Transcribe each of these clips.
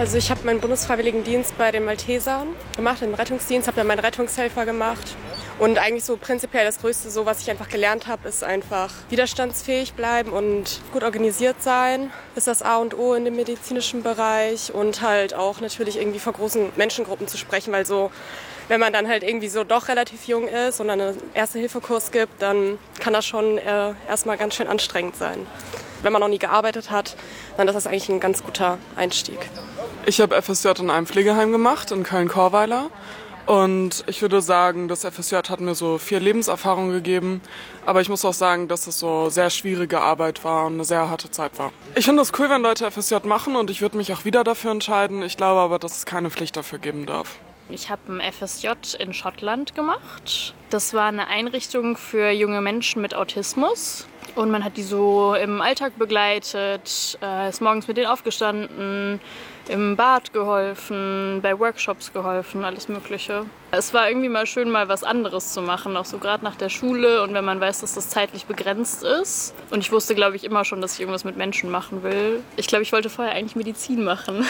Also ich habe meinen Bundesfreiwilligendienst bei den Maltesern gemacht, im Rettungsdienst, habe dann meinen Rettungshelfer gemacht. Und eigentlich so prinzipiell das Größte, so was ich einfach gelernt habe, ist einfach widerstandsfähig bleiben und gut organisiert sein. Ist das A und O in dem medizinischen Bereich und halt auch natürlich irgendwie vor großen Menschengruppen zu sprechen, weil so, wenn man dann halt irgendwie so doch relativ jung ist und dann einen Erste-Hilfe-Kurs gibt, dann kann das schon erstmal ganz schön anstrengend sein. Wenn man noch nie gearbeitet hat, dann ist das eigentlich ein ganz guter Einstieg. Ich habe FSJ in einem Pflegeheim gemacht, in Köln-Korweiler. Und ich würde sagen, das FSJ hat mir so 4 Lebenserfahrungen gegeben. Aber ich muss auch sagen, dass es so sehr schwierige Arbeit war und eine sehr harte Zeit war. Ich finde es cool, wenn Leute FSJ machen und ich würde mich auch wieder dafür entscheiden. Ich glaube aber, dass es keine Pflicht dafür geben darf. Ich habe ein FSJ in Schottland gemacht. Das war eine Einrichtung für junge Menschen mit Autismus. Und man hat die so im Alltag begleitet, ist morgens mit denen aufgestanden, im Bad geholfen, bei Workshops geholfen, alles Mögliche. Es war irgendwie mal schön, mal was anderes zu machen, auch so gerade nach der Schule und wenn man weiß, dass das zeitlich begrenzt ist. Und ich wusste, glaube ich, immer schon, dass ich irgendwas mit Menschen machen will. Ich glaube, ich wollte vorher eigentlich Medizin machen,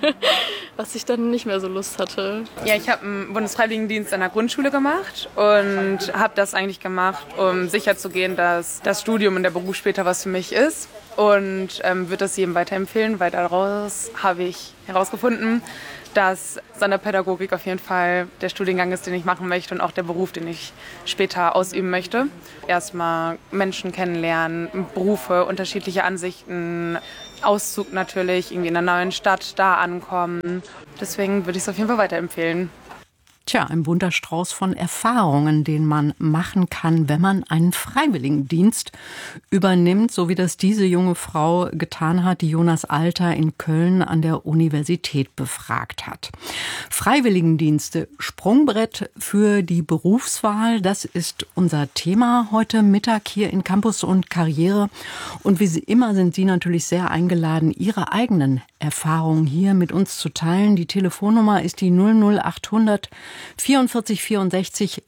was ich dann nicht mehr so Lust hatte. Ja, ich habe einen Bundesfreiwilligendienst an der Grundschule gemacht und habe das eigentlich gemacht, um sicherzugehen, dass das Studium und der Beruf später was für mich ist. Und würde das jedem weiterempfehlen, weil daraus habe ich herausgefunden, dass Sonderpädagogik auf jeden Fall der Studiengang ist, den ich machen möchte und auch der Beruf, den ich später ausüben möchte. Erstmal Menschen kennenlernen, Berufe, unterschiedliche Ansichten, Auszug natürlich, irgendwie in einer neuen Stadt, da ankommen. Deswegen würde ich es auf jeden Fall weiterempfehlen. Tja, ein bunter Strauß von Erfahrungen, den man machen kann, wenn man einen Freiwilligendienst übernimmt, so wie das diese junge Frau getan hat, die Jonas Alter in Köln an der Universität befragt hat. Freiwilligendienste, Sprungbrett für die Berufswahl, das ist unser Thema heute Mittag hier in Campus und Karriere. Und wie immer sind Sie natürlich sehr eingeladen, Ihre eigenen Erfahrungen hier mit uns zu teilen. Die Telefonnummer ist die 00800 44 64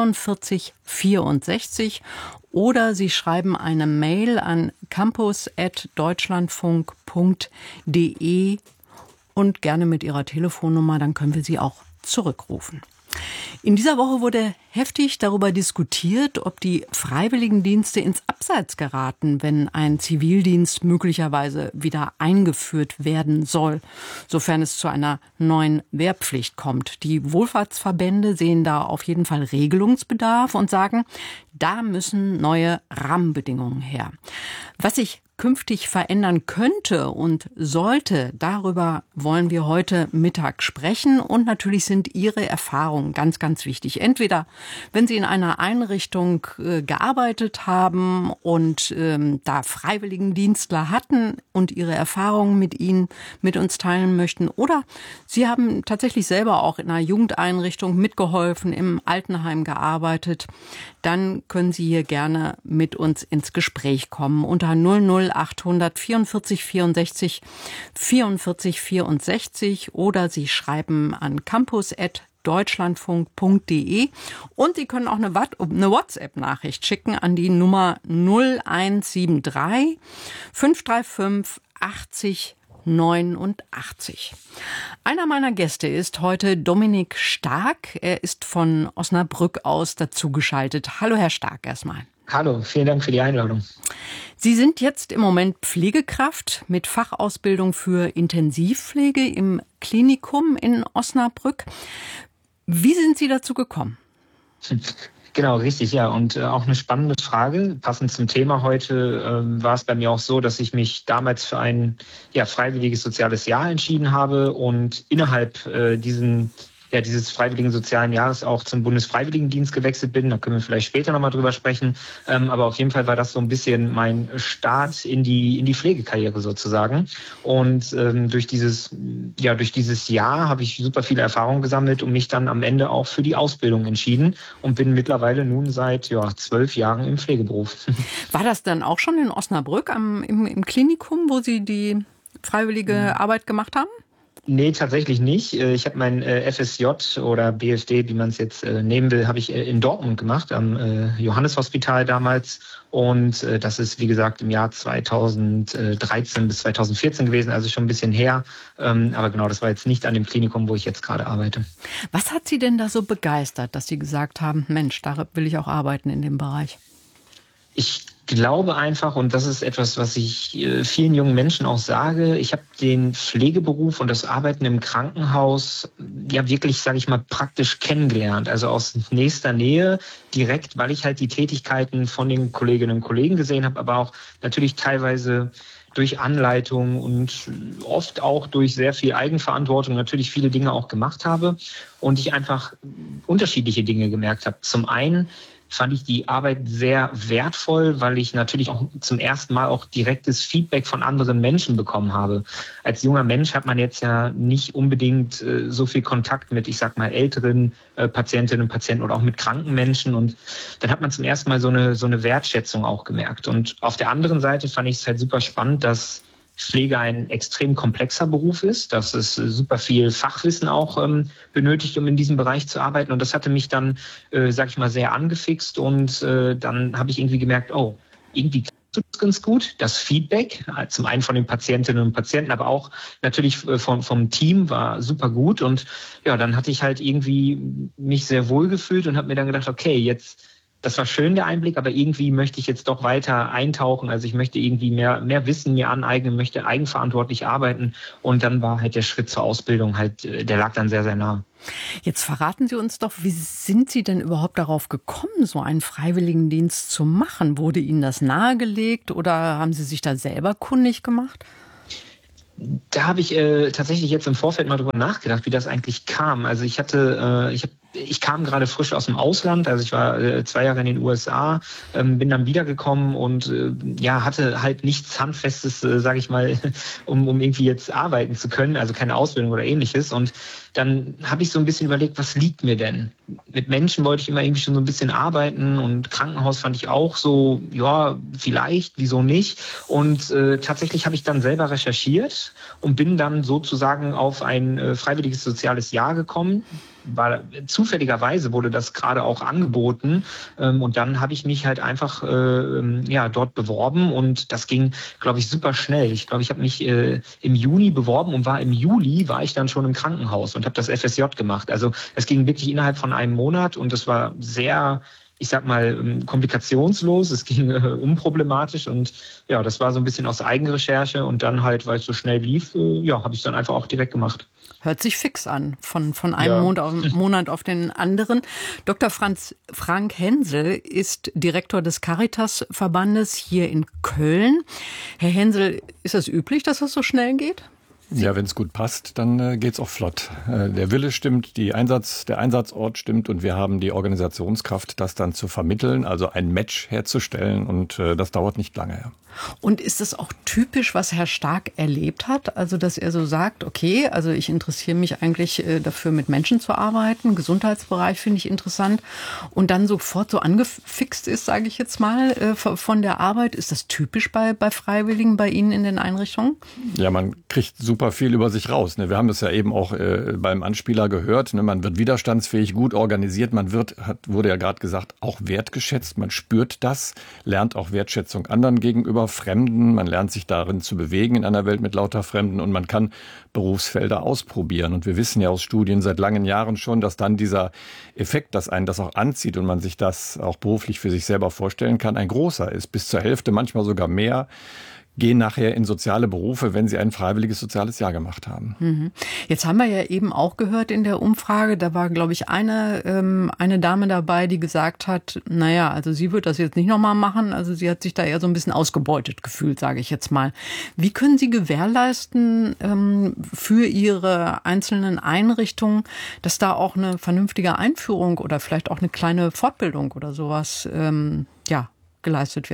44 64 oder Sie schreiben eine Mail an campus@deutschlandfunk.de und gerne mit Ihrer Telefonnummer, dann können wir Sie auch zurückrufen. In dieser Woche wurde heftig darüber diskutiert, ob die Freiwilligendienste ins Abseits geraten, wenn ein Zivildienst möglicherweise wieder eingeführt werden soll, sofern es zu einer neuen Wehrpflicht kommt. Die Wohlfahrtsverbände sehen da auf jeden Fall Regelungsbedarf und sagen, da müssen neue Rahmenbedingungen her. Was sich künftig verändern könnte und sollte, darüber wollen wir heute Mittag sprechen. Und natürlich sind Ihre Erfahrungen ganz, ganz wichtig. Entweder, wenn Sie in einer Einrichtung gearbeitet haben und da Freiwilligendienstler hatten und Ihre Erfahrungen mit Ihnen, mit uns teilen möchten. Oder Sie haben tatsächlich selber auch in einer Jugendeinrichtung mitgeholfen, im Altenheim gearbeitet. Dann können Sie hier gerne mit uns ins Gespräch kommen unter 00800 44 64 44 64 oder Sie schreiben an campus@deutschlandfunk.de und Sie können auch eine WhatsApp-Nachricht schicken an die Nummer 0173 535 80 89. Einer meiner Gäste ist heute Dominik Stark. Er ist von Osnabrück aus dazugeschaltet. Hallo, Herr Stark, erstmal. Hallo, vielen Dank für die Einladung. Sie sind jetzt im Moment Pflegekraft mit Fachausbildung für Intensivpflege im Klinikum in Osnabrück. Wie sind Sie dazu gekommen? Genau, richtig, ja. Und auch eine spannende Frage. Passend zum Thema heute war es bei mir auch so, dass ich mich damals für ein freiwilliges soziales Jahr entschieden habe und innerhalb dieses freiwilligen sozialen Jahres auch zum Bundesfreiwilligendienst gewechselt bin. Da können wir vielleicht später nochmal drüber sprechen. Aber auf jeden Fall war das so ein bisschen mein Start in die Pflegekarriere sozusagen. Und durch dieses Jahr habe ich super viele Erfahrungen gesammelt und mich dann am Ende auch für die Ausbildung entschieden und bin mittlerweile nun seit 12 Jahren im Pflegeberuf. War das dann auch schon in Osnabrück im Klinikum, wo Sie die freiwillige Arbeit gemacht haben? Nee, tatsächlich nicht. Ich habe mein FSJ oder BFD, wie man es jetzt nehmen will, habe ich in Dortmund gemacht, am Johannes-Hospital damals. Und das ist, wie gesagt, im Jahr 2013 bis 2014 gewesen, also schon ein bisschen her. Aber genau, das war jetzt nicht an dem Klinikum, wo ich jetzt gerade arbeite. Was hat Sie denn da so begeistert, dass Sie gesagt haben, Mensch, da will ich auch arbeiten in dem Bereich? Ich glaube einfach, und das ist etwas, was ich vielen jungen Menschen auch sage, ich habe den Pflegeberuf und das Arbeiten im Krankenhaus ja wirklich, sage ich mal, praktisch kennengelernt. Also aus nächster Nähe, direkt, weil ich halt die Tätigkeiten von den Kolleginnen und Kollegen gesehen habe, aber auch natürlich teilweise durch Anleitung und oft auch durch sehr viel Eigenverantwortung natürlich viele Dinge auch gemacht habe und ich einfach unterschiedliche Dinge gemerkt habe. Zum einen fand ich die Arbeit sehr wertvoll, weil ich natürlich auch zum ersten Mal auch direktes Feedback von anderen Menschen bekommen habe. Als junger Mensch hat man jetzt ja nicht unbedingt so viel Kontakt mit, ich sag mal, älteren Patientinnen und Patienten oder auch mit kranken Menschen. Und dann hat man zum ersten Mal so eine Wertschätzung auch gemerkt. Und auf der anderen Seite fand ich es halt super spannend, dass Pflege ein extrem komplexer Beruf ist, dass es super viel Fachwissen auch benötigt, um in diesem Bereich zu arbeiten. Und das hatte mich dann, sag ich mal, sehr angefixt. Und dann habe ich irgendwie gemerkt, oh, irgendwie klappt das ganz gut. Das Feedback, zum einen von den Patientinnen und Patienten, aber auch natürlich vom Team war super gut. Und ja, dann hatte ich halt irgendwie mich sehr wohl gefühlt und habe mir dann gedacht, okay, jetzt das war schön, der Einblick, aber irgendwie möchte ich jetzt doch weiter eintauchen. Also ich möchte irgendwie mehr Wissen mir aneignen, möchte eigenverantwortlich arbeiten. Und dann war halt der Schritt zur Ausbildung halt, der lag dann sehr, sehr nah. Jetzt verraten Sie uns doch, wie sind Sie denn überhaupt darauf gekommen, so einen Freiwilligendienst zu machen? Wurde Ihnen das nahegelegt oder haben Sie sich da selber kundig gemacht? Da habe ich tatsächlich jetzt im Vorfeld mal drüber nachgedacht, wie das eigentlich kam. Also ich kam gerade frisch aus dem Ausland, also ich war 2 Jahre in den USA, bin dann wiedergekommen und hatte halt nichts Handfestes, sage ich mal, um irgendwie jetzt arbeiten zu können, also keine Ausbildung oder ähnliches. Und dann habe ich so ein bisschen überlegt, was liegt mir denn? Mit Menschen wollte ich immer irgendwie schon so ein bisschen arbeiten und Krankenhaus fand ich auch so, ja, vielleicht, wieso nicht? Und tatsächlich habe ich dann selber recherchiert und bin dann sozusagen auf ein freiwilliges soziales Jahr gekommen. Zufälligerweise wurde das gerade auch angeboten und dann habe ich mich halt einfach dort beworben und das ging, glaube ich, super schnell. Ich glaube, ich habe mich im Juni beworben und im Juli war ich dann schon im Krankenhaus und habe das FSJ gemacht. Also es ging wirklich innerhalb von einem Monat und das war sehr, ich sag mal, komplikationslos, es ging unproblematisch und ja, das war so ein bisschen aus Eigenrecherche und dann halt, weil es so schnell lief, habe ich es dann einfach auch direkt gemacht. Hört sich fix an, von einem Monat auf den anderen. Dr. Frank Hensel ist Direktor des Caritas-Verbandes hier in Köln. Herr Hensel, ist das üblich, dass das so schnell geht? Ja, wenn es gut passt, dann geht's auch flott. Der Wille stimmt, der Einsatzort stimmt und wir haben die Organisationskraft, das dann zu vermitteln, also ein Match herzustellen und das dauert nicht lange. Ja. Und ist das auch typisch, was Herr Stark erlebt hat? Also, dass er so sagt, okay, also ich interessiere mich eigentlich dafür, mit Menschen zu arbeiten. Gesundheitsbereich finde ich interessant. Und dann sofort so angefixt ist, sage ich jetzt mal, von der Arbeit. Ist das typisch bei Freiwilligen bei Ihnen in den Einrichtungen? Ja, man kriegt super viel über sich raus. Ne? Wir haben es ja eben auch beim Anspieler gehört. Ne? Man wird widerstandsfähig, gut organisiert. Man wurde ja gerade gesagt, auch wertgeschätzt. Man spürt das, lernt auch Wertschätzung anderen gegenüber, Fremden. Man lernt sich darin zu bewegen in einer Welt mit lauter Fremden und man kann Berufsfelder ausprobieren. Und wir wissen ja aus Studien seit langen Jahren schon, dass dann dieser Effekt, dass einen das auch anzieht und man sich das auch beruflich für sich selber vorstellen kann, ein großer ist. Bis zur Hälfte, manchmal sogar mehr, gehen nachher in soziale Berufe, wenn sie ein freiwilliges soziales Jahr gemacht haben. Jetzt haben wir ja eben auch gehört in der Umfrage, da war, glaube ich, eine Dame dabei, die gesagt hat, naja, also sie wird das jetzt nicht nochmal machen, also sie hat sich da eher so ein bisschen ausgebeutet gefühlt, sage ich jetzt mal. Wie können Sie gewährleisten für Ihre einzelnen Einrichtungen, dass da auch eine vernünftige Einführung oder vielleicht auch eine kleine Fortbildung oder sowas geleistet wird?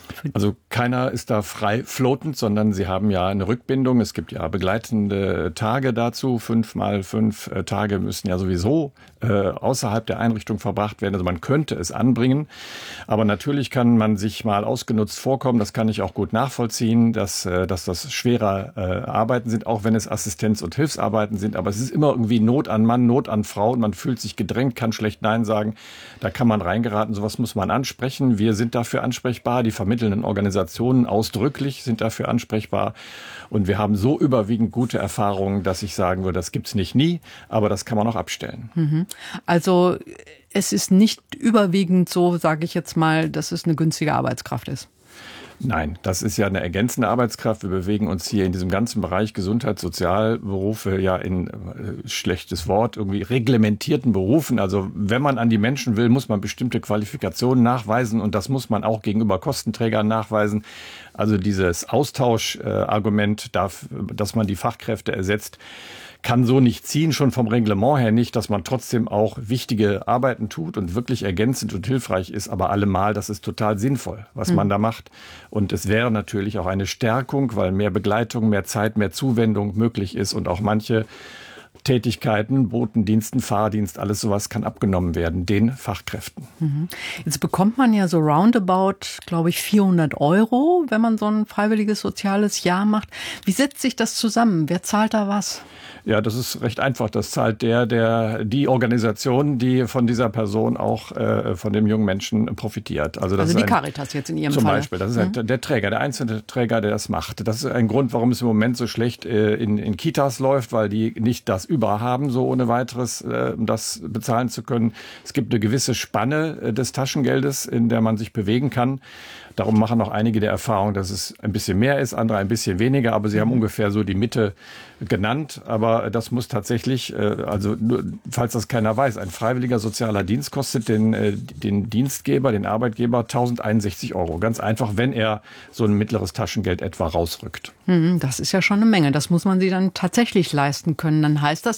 Also keiner ist da frei floatend, sondern sie haben ja eine Rückbindung. Es gibt ja begleitende Tage dazu. 5 mal 5 Tage müssen ja sowieso außerhalb der Einrichtung verbracht werden. Also man könnte es anbringen. Aber natürlich kann man sich mal ausgenutzt vorkommen. Das kann ich auch gut nachvollziehen, dass das schwerer Arbeiten sind, auch wenn es Assistenz- und Hilfsarbeiten sind. Aber es ist immer irgendwie Not an Mann, Not an Frau. Und man fühlt sich gedrängt, kann schlecht Nein sagen. Da kann man reingeraten. Sowas muss man ansprechen. Wir sind dafür ansprechbar. Die vermittelnden Organisationen ausdrücklich sind dafür ansprechbar. Und wir haben so überwiegend gute Erfahrungen, dass ich sagen würde, das gibt's nicht nie, aber das kann man auch abstellen. Also es ist nicht überwiegend so, sage ich jetzt mal, dass es eine günstige Arbeitskraft ist. Nein, das ist ja eine ergänzende Arbeitskraft. Wir bewegen uns hier in diesem ganzen Bereich Gesundheit, Sozialberufe ja in schlechtes Wort, irgendwie reglementierten Berufen. Also wenn man an die Menschen will, muss man bestimmte Qualifikationen nachweisen und das muss man auch gegenüber Kostenträgern nachweisen. Also dieses Austauschargument, dass man die Fachkräfte ersetzt, kann so nicht ziehen, schon vom Reglement her nicht, dass man trotzdem auch wichtige Arbeiten tut und wirklich ergänzend und hilfreich ist, aber allemal, das ist total sinnvoll, was man da macht. Und es wäre natürlich auch eine Stärkung, weil mehr Begleitung, mehr Zeit, mehr Zuwendung möglich ist und auch manche Tätigkeiten, Botendiensten, Fahrdienst, alles sowas kann abgenommen werden, den Fachkräften. Jetzt bekommt man ja so roundabout, glaube ich, 400 €, wenn man so ein freiwilliges soziales Jahr macht. Wie setzt sich das zusammen? Wer zahlt da was? Ja, das ist recht einfach. Das zahlt die Organisation, die von dieser Person auch von dem jungen Menschen profitiert. Also die Caritas jetzt in Ihrem Fall. Zum Beispiel, das ist der Träger, der einzelne Träger, der das macht. Das ist ein Grund, warum es im Moment so schlecht in Kitas läuft, weil die nicht das überhaben, so ohne weiteres das bezahlen zu können. Es gibt eine gewisse Spanne des Taschengeldes, in der man sich bewegen kann. Darum machen auch einige der Erfahrung, dass es ein bisschen mehr ist, andere ein bisschen weniger, aber sie haben ungefähr so die Mitte genannt. Aber das muss tatsächlich, also nur, falls das keiner weiß, ein freiwilliger sozialer Dienst kostet den Dienstgeber, den Arbeitgeber 1.061 €. Ganz einfach, wenn er so ein mittleres Taschengeld etwa rausrückt. Das ist ja schon eine Menge. Das muss man sich dann tatsächlich leisten können. Dann heißt